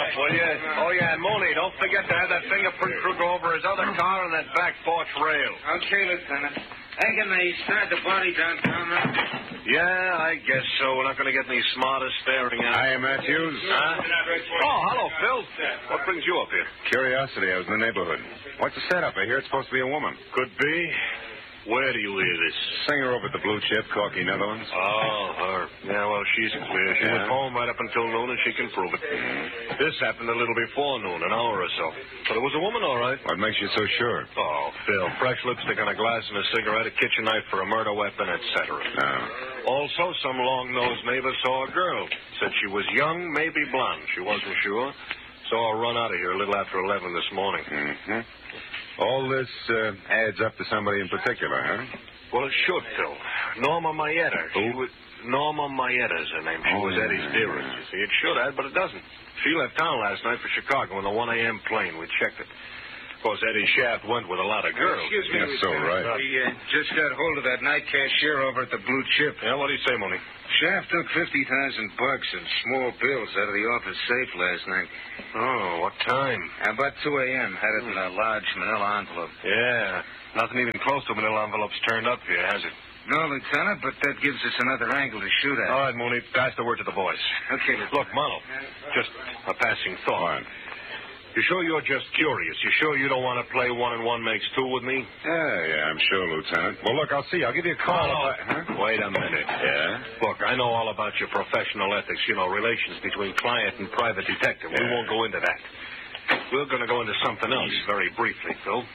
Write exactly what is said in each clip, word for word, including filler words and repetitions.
off, will you? Oh, yeah, and Mooney, don't forget to have that fingerprint crew go over his other car and that back porch rail. Okay, Lieutenant. Hey, can they start the body downtown now? Yeah, I guess so. We're not going to get any smarter staring at Hi, Matthews. Huh? Oh, hello, Phil. What brings you up here? Curiosity. I was in the neighborhood. What's the setup? I hear it's supposed to be a woman. Could be. Where do you hear this? Singer over at the Blue Chip, Corky Netherlands. Oh, her. Yeah, well, she's clear. She Yeah? was home right up until noon, and she can prove it. This happened a little before noon, an hour or so. But it was a woman, all right. What makes you so sure? Oh, Phil, fresh lipstick on a glass and a cigarette, a kitchen knife for a murder weapon, et cetera. No. Also, some long-nosed neighbor saw a girl. Said she was young, maybe blonde. She wasn't sure. Saw her run out of here a little after eleven this morning. Mm-hmm. All this uh, adds up to somebody in particular, huh? Well, it should, Phil. Norma Mayetta. She was... Norma Mayetta's her name. She Oh, was yeah, Eddie's yeah, dearest. yeah. You see, it should add, but it doesn't. She left town last night for Chicago in the one a.m. plane. We checked it. Of course, Eddie Shaft went with a lot of girls. Excuse me, That's so Lieutenant. right. We uh, just got hold of that night cashier over at the Blue Chip. Yeah, what do you say, Mooney? Shaft took fifty thousand bucks in small bills out of the office safe last night. Oh, what time? About two a.m. Had it in a large manila envelope. Yeah. Nothing even close to manila envelopes turned up here, has it? No, Lieutenant, but that gives us another angle to shoot at. All right, Mooney, pass the word to the boys. Okay, Lieutenant. Look, Marlowe, just a passing thought. What? You sure you're just curious? You sure you don't want to play one and one makes two with me? Yeah, yeah, I'm sure, Lieutenant. Well, look, I'll see. I'll give you a call. Oh, if I... huh? Wait a minute. Yeah? Look, I know all about your professional ethics, you know, relations between client and private detective. We Yeah. won't go into that. We're going to go into something else very briefly, Phil.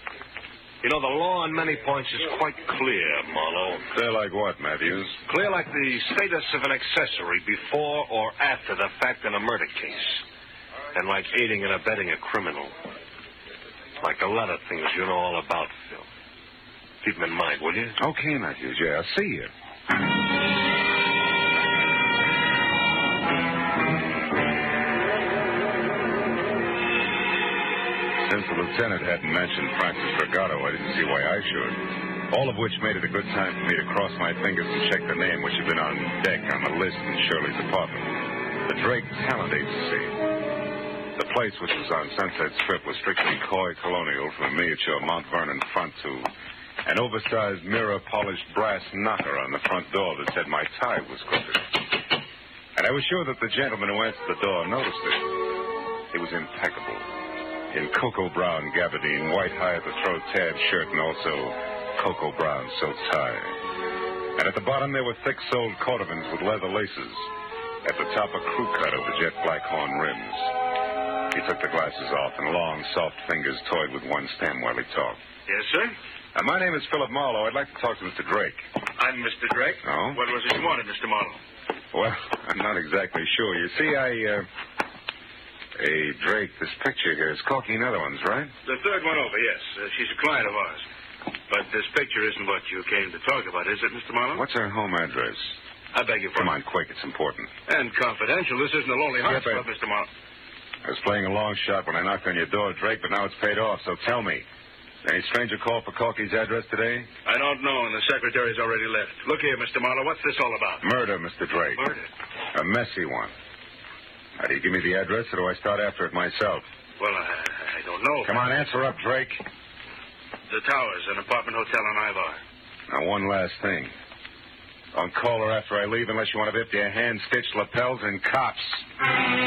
You know, the law on many points is quite clear, Marlowe. They're like what, Matthews? Clear like the status of an accessory before or after the fact in a murder case. And like aiding and abetting a criminal. Like a lot of things you know all about, Phil. Keep them in mind, will you? Okay, Matthews. Yeah, I'll see you. Since the lieutenant hadn't mentioned Francis Regato, I didn't see why I should. All of which made it a good time for me to cross my fingers and check the name which had been on deck on the list in Shirley's apartment. The Drake Talent Agency. The place, which was on Sunset Strip, was strictly coy colonial, from a miniature Mount Vernon front to an oversized mirror-polished brass knocker on the front door that said my tie was crooked. And I was sure that the gentleman who answered the door noticed it. He was impeccable. In cocoa brown gabardine, white high-at-the-throat tab shirt, and also cocoa brown silk tie. And at the bottom there were thick-soled cordovans with leather laces. At the top, a crew cut of the jet black horn rims. He took the glasses off, and long, soft fingers toyed with one stem while he talked. Yes, sir? Uh, my name is Philip Marlowe. I'd like to talk to Mister Drake. I'm Mister Drake. Oh? What was it you wanted, Mister Marlowe? Well, I'm not exactly sure. You see, I, uh... Hey, Drake, this picture here is Corky Netherlands, right? The third one over, yes. Uh, she's a client of ours. But this picture isn't what you came to talk about, is it, Mister Marlowe? What's her home address? I beg your Come pardon. on, quick. It's important. And confidential. This isn't a Lonely Hearts Yeah, but- Club, Mister Marlowe. I was playing a long shot when I knocked on your door, Drake, but now it's paid off, so tell me. Any stranger called for Corky's address today? I don't know, and the secretary's already left. Look here, Mister Marlowe, what's this all about? Murder, Mister Drake. Murder? A messy one. Now, do you give me the address, or do I start after it myself? Well, I, I don't know. Come on, answer up, Drake. The Towers, an apartment hotel on Ivar. Now, one last thing. Don't call her after I leave unless you want to whip your hand-stitched lapels and cops.